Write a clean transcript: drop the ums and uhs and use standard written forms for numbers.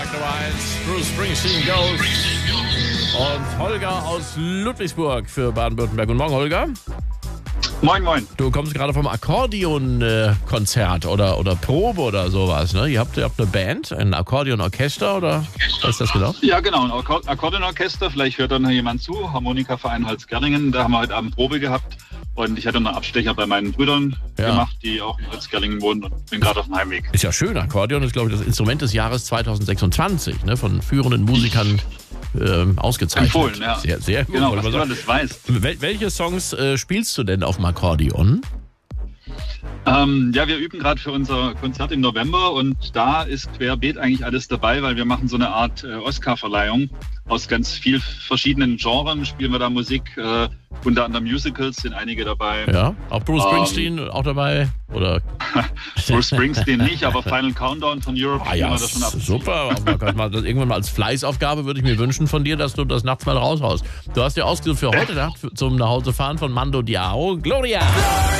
Tag Nummer 1. Bruce Springsteen Ghost. Und Holger aus Ludwigsburg für Baden-Württemberg. Guten Morgen, Holger. Moin, moin. Du kommst gerade vom Akkordeon-Konzert oder Probe oder sowas, ne? Ihr habt eine Band, ein Akkordeonorchester oder was ist das genau? Ja, genau, ein Akkordeonorchester. Vielleicht hört da noch jemand zu. Harmonikaverein Holzgerlingen. Da haben wir heute Abend Probe gehabt. Und ich hatte einen Abstecher bei meinen Brüdern gemacht, die auch in Holzgerlingen wohnen und bin gerade auf dem Heimweg. Ist ja schön. Akkordeon ist, glaube ich, das Instrument des Jahres 2026, ne? Von führenden Musikern ausgezeichnet. Empfohlen, ja. Sehr, sehr gut. Genau, was du alles weißt. Welche Songs spielst du denn auf dem Akkordeon? Ja, wir üben gerade für unser Konzert im November und da ist querbeet eigentlich alles dabei, weil wir machen so eine Art Oscar-Verleihung. Aus ganz vielen verschiedenen Genres spielen wir da Musik, unter anderem Musicals sind einige dabei. Ja, auch Bruce Springsteen auch dabei? Oder? Bruce Springsteen nicht, aber Final Countdown von Europe Ah ja, wir das schon ab. super. Irgendwann mal als Fleißaufgabe würde ich mir wünschen von dir, dass du das nachts mal raushaust. Du hast ja ausgesucht für heute Nacht zum Nachhausefahren von Mando Diao, Gloria.